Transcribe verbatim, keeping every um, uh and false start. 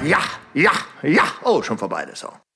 Ja, ja, ja. Oh, schon vorbei, das auch.